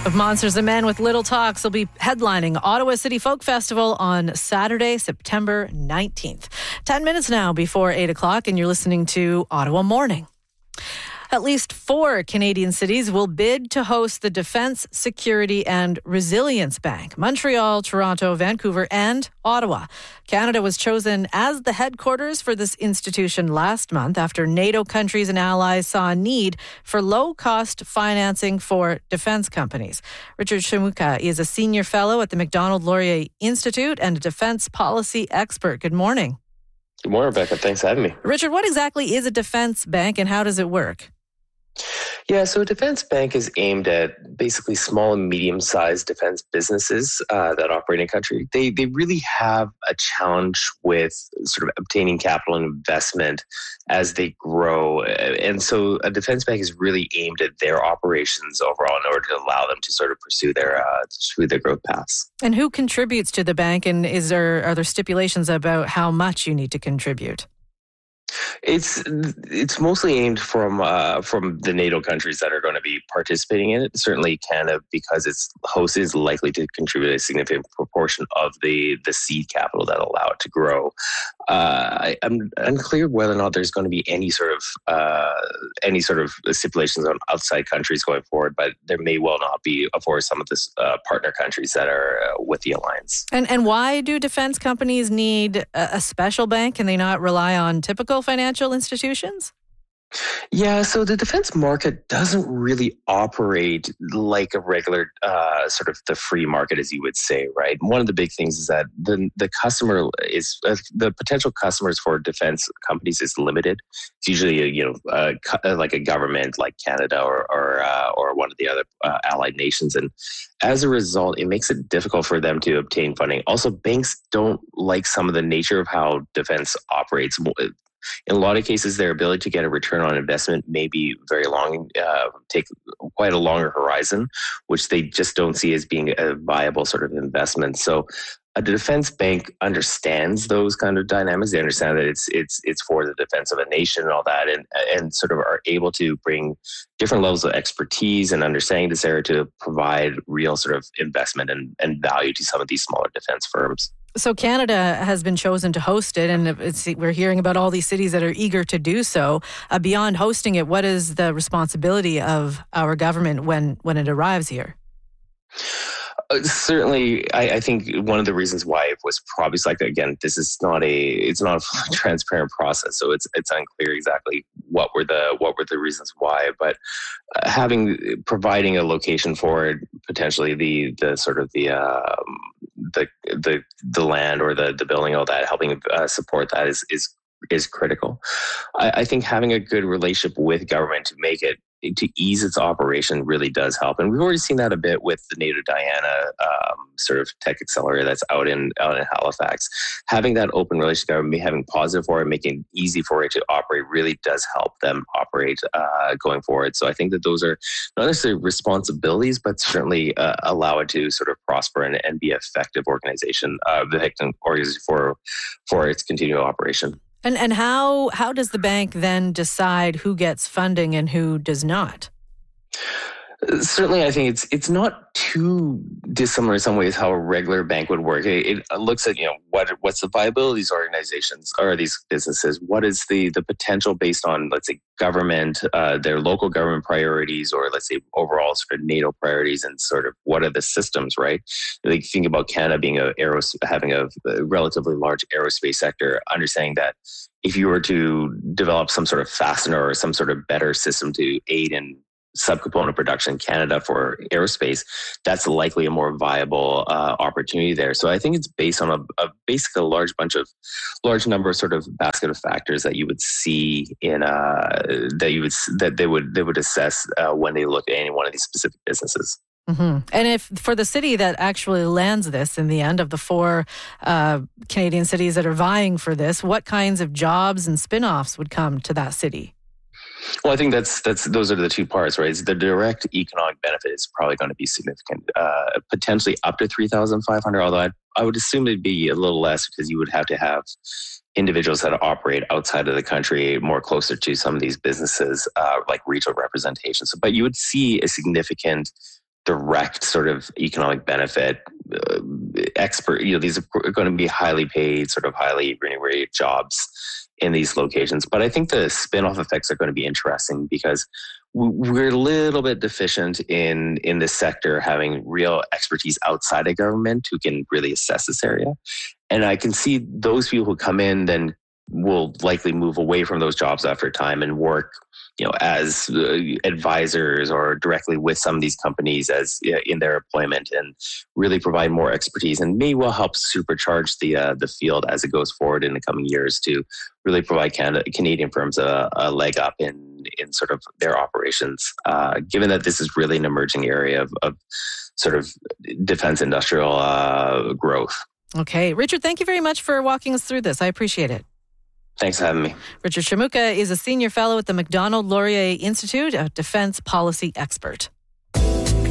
Of Monsters and Men with Little Talks will be headlining Ottawa City Folk Festival on Saturday, September 19th. 10 minutes now before 8 o'clock, and you're listening to Ottawa Morning. At least 4 Canadian cities will bid to host the Defence, Security and Resilience Bank. Montreal, Toronto, Vancouver and Ottawa. Canada was chosen as the headquarters for this institution last month after NATO countries and allies saw a need for low-cost financing for defence companies. Richard Shimuka is a senior fellow at the Macdonald-Laurier Institute and a defence policy expert. Good morning. Good morning, Rebecca. Thanks for having me. Richard, what exactly is a defence bank and how does it work? Yeah, so a defense bank is aimed at basically small and medium-sized defense businesses that operate in a country. They really have a challenge with sort of obtaining capital and investment as they grow. And so a defense bank is really aimed at their operations overall in order to allow them to sort of pursue their growth paths. And who contributes to the bank, and are there stipulations about how much you need to contribute? It's mostly aimed from the NATO countries that are going to be participating in it. Certainly Canada, because its host, is likely to contribute a significant proportion of the seed capital that allow it to grow. I'm unclear whether or not there's going to be any sort of stipulations on outside countries going forward, but there may well not be for some of the partner countries that are with the alliance. And why do defense companies need a special bank? Can they not rely on typical financial institutions? Yeah, so the defense market doesn't really operate like a regular sort of the free market, as you would say, right? One of the big things is that the customer is the potential customers for defense companies is limited. It's usually like a government like Canada or one of the other allied nations, and as a result, it makes it difficult for them to obtain funding. Also, banks don't like some of the nature of how defense operates. In a lot of cases, their ability to get a return on investment may be very long, take quite a longer horizon, which they just don't see as being a viable sort of investment. So the defense bank understands those kind of dynamics. They understand that it's for the defense of a nation and all that, and sort of are able to bring different levels of expertise and understanding this area to provide real sort of investment and value to some of these smaller defense firms. So Canada has been chosen to host it, and we're hearing about all these cities that are eager to do so. Beyond hosting it, what is the responsibility of our government when it arrives here? Certainly, I think one of the reasons why it was probably selected, again, it's not a transparent process, so it's unclear exactly what were the reasons why. But providing a location for it, potentially the land or the building, all that, helping support that is critical. I think having a good relationship with government to ease its operation really does help. And we've already seen that a bit with the NATO Diana sort of tech accelerator that's out in Halifax. Having that open relationship, having positive for it, making it easy for it to operate really does help them operate going forward. So I think that those are not necessarily responsibilities, but certainly allow it to sort of prosper and be an effective organization, for its continual operation. And how does the bank then decide who gets funding and who does not? Certainly, I think it's not too dissimilar in some ways how a regular bank would work. It looks at what's the viability of these organizations or these businesses. What is the potential based on, let's say, government, their local government priorities, or let's say overall sort of NATO priorities, and sort of what are the systems, right? Like think about Canada being having a relatively large aerospace sector, understanding that if you were to develop some sort of fastener or some sort of better system to aid in subcomponent production in Canada for aerospace, that's likely a more viable opportunity there. So I think it's based on basically a large number of sort of basket of factors that you would see in that they would assess when they look at any one of these specific businesses. Mm-hmm. And if for the city that actually lands this in the end, of the 4 Canadian cities that are vying for this, what kinds of jobs and spin-offs would come to that city? Well, I think those are the two parts, right? The direct economic benefit is probably going to be significant, potentially up to 3,500. Although I would assume it'd be a little less because you would have to have individuals that operate outside of the country more closer to some of these businesses, like retail representation. But you would see a significant direct sort of economic benefit. These are going to be highly paid, sort of highly remunerated jobs in these locations. But I think the spin-off effects are going to be interesting because we're a little bit deficient in this sector, having real expertise outside of government who can really assess this area. And I can see those people who come in then will likely move away from those jobs after a time and work, as advisors or directly with some of these companies as in their employment, and really provide more expertise, and may well help supercharge the field as it goes forward in the coming years to really provide Canadian firms a leg up in sort of their operations. Given that this is really an emerging area of sort of defense industrial growth. Okay, Richard, thank you very much for walking us through this. I appreciate it. Thanks for having me. Richard Shimooka is a senior fellow at the Macdonald-Laurier Institute, a defense policy expert.